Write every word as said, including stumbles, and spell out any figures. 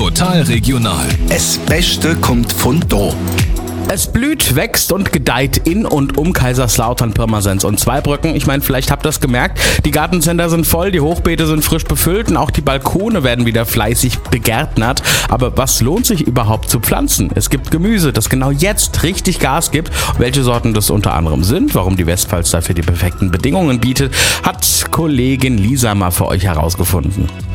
Total regional. Das Beste kommt von da. Es blüht, wächst und gedeiht in und um Kaiserslautern, Pirmasens und Zweibrücken. Ich meine, vielleicht habt ihr es gemerkt, die Gartencenter sind voll, die Hochbeete sind frisch befüllt und auch die Balkone werden wieder fleißig begärtnert. Aber was lohnt sich überhaupt zu pflanzen? Es gibt Gemüse, das genau jetzt richtig Gas gibt. Welche Sorten das unter anderem sind, warum die Westpfalz dafür die perfekten Bedingungen bietet, hat Kollegin Lisa mal für euch herausgefunden.